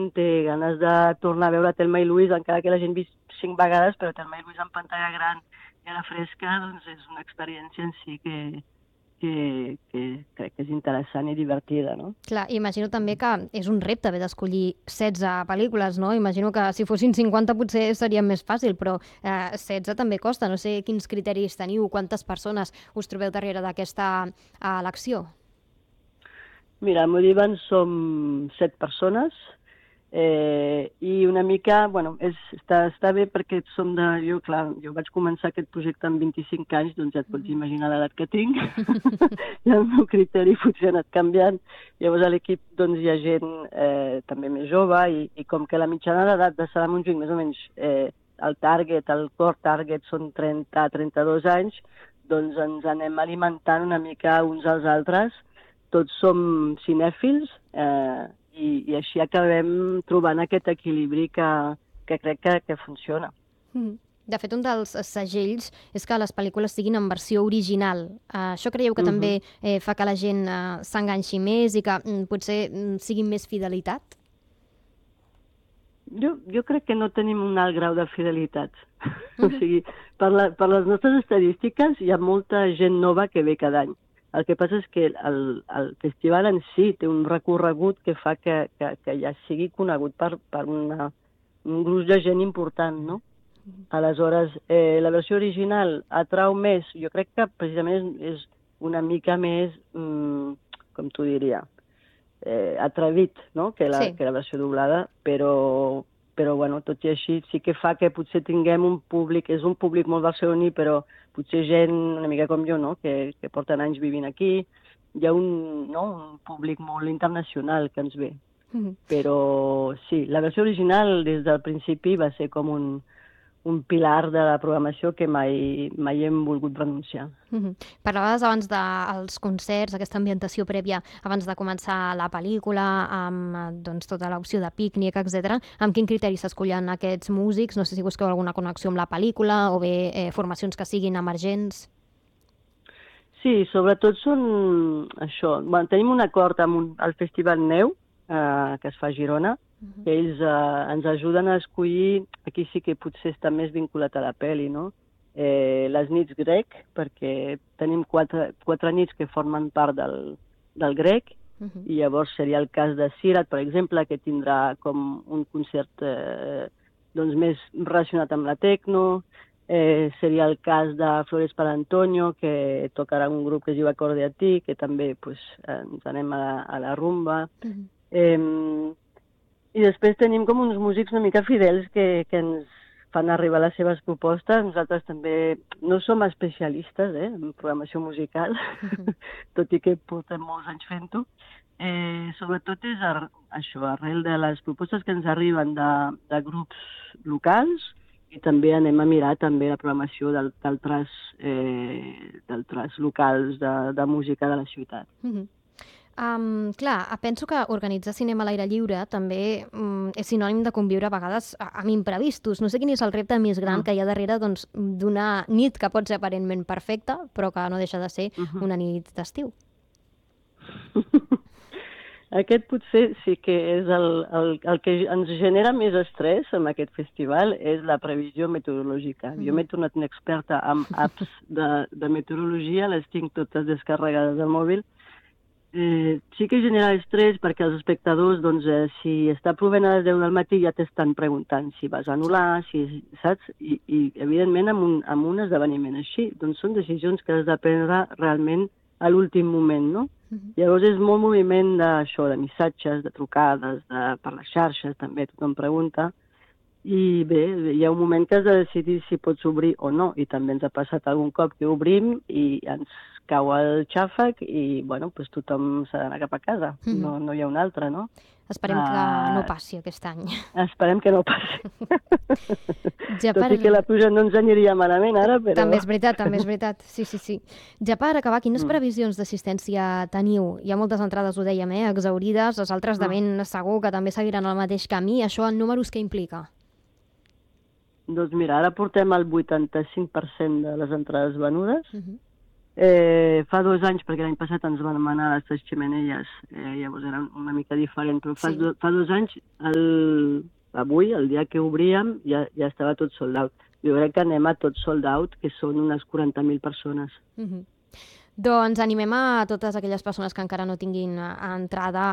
té ganes de tornar a veure Thelma i Louise, encara que la gent vist 5 vegades, però Thelma i Louise en pantalla gran i a la fresca, doncs és una experiència en si que crec que és interessant i divertida, no? Clar, imagino també que és un repte haver d'escollir 16 pel·lícules, no? Imagino que si fossin 50 potser seria més fàcil, però 16 també costa. No sé quins criteris teniu, quantes persones us trobeu darrere d'aquesta elecció. Mira, al Modivan som 7 persones i una mica, bueno, està bé perquè som de... Jo vaig començar aquest projecte amb 25 anys, doncs ja et pots imaginar l'edat que tinc. I el meu criteri potser ha anat canviant. Llavors a l'equip doncs, hi ha gent també més jove i com que la mitjana d'edat de Sala Montjuïc, més o menys el core target són 30-32 anys, doncs ens anem alimentant una mica uns als altres. Tots som cinèfils i així acabem trobant aquest equilibri que crec que funciona. De fet, un dels segells és que les pel·lícules siguin en versió original. Això creieu que també fa que la gent s'enganxi més i que potser sigui més fidelitat? Jo crec que no tenim un alt grau de fidelitat. O sigui, per les nostres estadístiques hi ha molta gent nova que ve cada any. El que passa és que el festival en si té un recorregut que fa que ja sigui conegut per un gruix de gent important, no? Aleshores, la versió original atrau més, jo crec que precisament és una mica més, com t'ho diria, atrevit, no? que la versió doblada, però bueno, tot i així sí que fa que potser tinguem un públic, és un públic molt barceloní, però potser gent una mica com jo, no? que porten anys vivint aquí, hi ha un públic molt internacional que ens ve. Però sí, la versió original des del principi va ser com un pilar de la programació que mai hem volgut renunciar. Parlaves abans dels concerts, aquesta ambientació prèvia abans de començar la pel·lícula, amb tota l'opció de pícnic, etc. Amb quin criteri s'escollen aquests músics? No sé si busqueu alguna connexió amb la pel·lícula o bé formacions que siguin emergents. Sí, sobretot són això. Bueno, tenim un acord amb el Festival Neu, que es fa a Girona, que ells ens ajuden a escollir, aquí sí que potser està més vinculat a la pel·li, no? Les nits grec, perquè tenim quatre nits que formen part del grec, i llavors seria el cas de Cirat, per exemple, que tindrà com un concert més relacionat amb la tecno, seria el cas de Flores para Antonio, que tocarà un grup que es diu Acordeatí, que també ens anem a la rumba. I després tenim com uns músics una mica fidels que ens fan arribar les seves propostes. Nosaltres també no som especialistes en programació musical, tot i que portem molts anys fent-ho. Sobretot és això, arrel de les propostes que ens arriben de grups locals, i també anem a mirar també la programació d'altres locals de música de la ciutat. Clar, penso que organitzar cinema a l'aire lliure també és sinònim de conviure a vegades amb imprevistos. No sé quin és el repte més gran que hi ha darrere d'una nit que pot ser aparentment perfecta, però que no deixa de ser una nit d'estiu. Aquest potser sí que és el que ens genera més estrès en aquest festival, és la previsió meteorològica. Jo m'he tornat una experta en apps de meteorologia, les tinc totes descarregades al mòbil. Sí que genera estrès perquè els espectadors, si està plovent a les 10 del matí ja t'estan preguntant si vas anul·lar, saps? I evidentment amb un esdeveniment així, doncs són decisions que has de prendre realment a l'últim moment, no? Llavors és molt moviment d'això, de missatges, de trucades, per les xarxes també, tothom pregunta. I bé, hi ha un moment que has de decidir si pots obrir o no, i també ens ha passat algun cop que obrim i ens cau el xàfec i, bueno, doncs tothom s'ha d'anar cap a casa. No hi ha un altre, no? Esperem que no passi aquest any. Esperem que no passi. Tot i que la pluja no ens aniria malament ara, però... També és veritat. Sí. Ja per acabar, quines previsions d'assistència teniu? Hi ha moltes entrades, ho dèiem, exhaurides, els altres de ben segur que també seguiran el mateix camí. Això en números què implica? Doncs mira, ara portem el 85% de les entrades venudes Fa 2 anys, perquè l'any passat ens van demanar les 3 xemeneies, llavors era una mica diferent, però Sí. fa 2 anys, avui, el dia que obríem, ja estava tot sold out. Jo crec que anem a tot sold out, que són unes 40.000 persones. Doncs animem a totes aquelles persones que encara no tinguin entrada